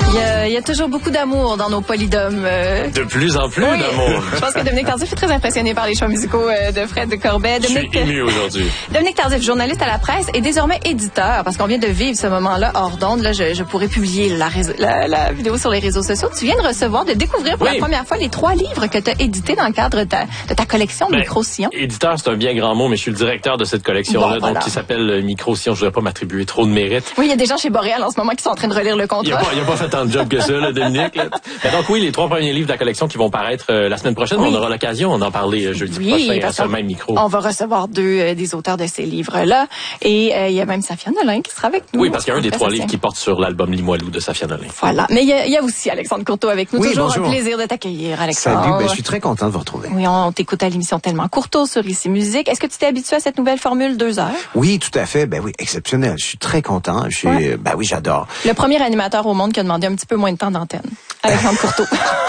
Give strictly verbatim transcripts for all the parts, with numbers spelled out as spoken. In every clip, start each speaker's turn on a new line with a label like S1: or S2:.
S1: Il y a, il y a toujours beaucoup d'amour dans nos polydômes. Euh...
S2: De plus en plus
S1: oui.
S2: d'amour.
S1: Je pense que Dominique Tardif est très impressionné par les choix musicaux euh, de Fred Corbet. Dominique,
S2: Je suis ému aujourd'hui.
S1: Dominique Tardif, journaliste à la presse et désormais éditeur, parce qu'on vient de vivre ce moment-là hors d'onde. Là, je, je pourrais publier la, réseau, la, la vidéo sur les réseaux sociaux. Tu viens de recevoir, de découvrir pour oui. la première fois les trois livres que tu as édités dans le cadre de ta, de ta collection ben, Micro-Sillon.
S2: Éditeur, c'est un bien grand mot, mais je suis le directeur de cette collection-là,
S1: bon, voilà.
S2: donc qui s'appelle Micro-Sillon. Je ne voudrais pas m'attribuer trop de mérite.
S1: Oui, il y a des gens chez Boréal en ce moment qui sont en train de relire le contrat.
S2: Il n'a pas, pas fait tant de job que ça, là, Dominique. Là. Mais donc oui, les trois premiers livres de la collection qui vont paraître euh, la semaine prochaine, oui. on aura l'occasion d'en parler euh, jeudi
S1: oui,
S2: prochain à ce même micro.
S1: On va recevoir deux euh, des auteurs de ces livres-là. Et euh, il y a même Safia Nolin qui sera avec nous.
S2: Oui, parce qu'il y a un des trois livres qui porte sur l'album Limoilou de Safia Nolin.
S1: Voilà. Mais il y, y a aussi Alexandre Courteau avec nous.
S3: Oui,
S1: Toujours
S3: bonjour.
S1: un plaisir de t'accueillir, Alexandre.
S3: Salut, ben, je suis très content de vous retrouver.
S1: Oui, on, on t'écoute à l'émission Tellement Courteau sur Ici Musique. Est-ce que tu t'es habitué à cette nouvelle formule deux heures?
S3: Oui, tout à fait. Ben oui, exceptionnel. Je suis très content. Je suis, ouais. Ben oui, j'adore.
S1: Le premier animateur au monde qui a demandé un petit peu moins de temps d'antenne. Alexandre Courteau.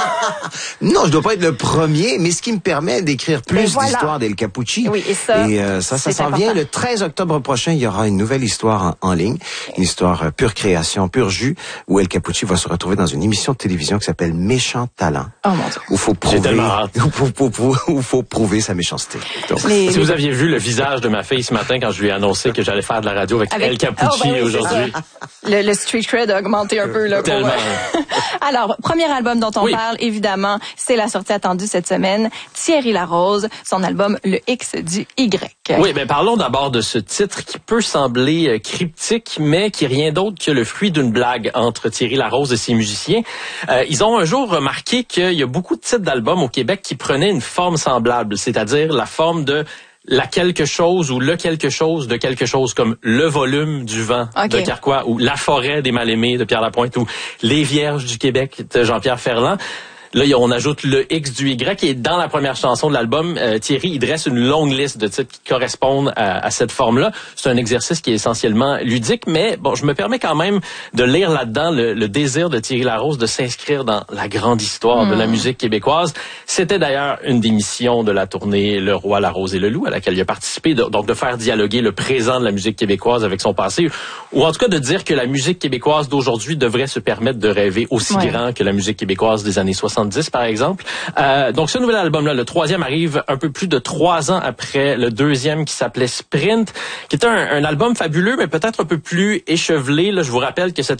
S3: Non, je dois pas être le premier, mais ce qui me permet d'écrire plus
S1: voilà.
S3: d'histoires d'El Cappucci.
S1: Oui, et ça,
S3: et euh, ça, ça s'en vient. Le treize octobre prochain, il y aura une nouvelle histoire en, en ligne, une histoire euh, pure création, pur jus, où El Cappucci va se retrouver dans une émission de télévision qui s'appelle Méchant Talent.
S1: Oh mon Dieu.
S3: Où faut prouver, où faut, où, où faut prouver sa méchanceté. Donc,
S2: les, si les... vous aviez vu le visage de ma fille ce matin quand je lui ai annoncé que j'allais faire de la radio avec, avec... El Cappucci oh, ben oui, aujourd'hui.
S1: Le, le street cred a augmenté un peu là.
S2: Tellement.
S1: Pour... Alors, premier album dont on
S2: oui.
S1: parle, évidemment, c'est la sortie attendue cette semaine. Thierry Larose, son album Le X du Y.
S2: Oui, ben parlons d'abord de ce titre qui peut sembler cryptique, mais qui est rien d'autre que le fruit d'une blague entre Thierry Larose et ses musiciens. Euh, ils ont un jour remarqué qu'il y a beaucoup de titres d'albums au Québec qui prenaient une forme semblable, c'est-à-dire la forme de la quelque chose ou le quelque chose de quelque chose, comme Le volume du vent okay. de Carquois ou La forêt des mal-aimés de Pierre Lapointe ou Les Vierges du Québec de Jean-Pierre Ferland. Là, on ajoute le X du Y et dans la première chanson de l'album, euh, Thierry, il dresse une longue liste de titres qui correspondent à, à cette forme-là. C'est un exercice qui est essentiellement ludique, mais bon, je me permets quand même de lire là-dedans le, le désir de Thierry Larose de s'inscrire dans la grande histoire mmh. de la musique québécoise. C'était d'ailleurs une des missions de la tournée Le Roi, la Rose et le Loup, à laquelle il a participé, de, donc de faire dialoguer le présent de la musique québécoise avec son passé, ou en tout cas de dire que la musique québécoise d'aujourd'hui devrait se permettre de rêver aussi ouais. grand que la musique québécoise des années soixante-dix, par exemple. Euh, donc, ce nouvel album-là, le troisième, arrive un peu plus de trois ans après le deuxième qui s'appelait Sprint, qui était un, un album fabuleux, mais peut-être un peu plus échevelé. Là, je vous rappelle que cet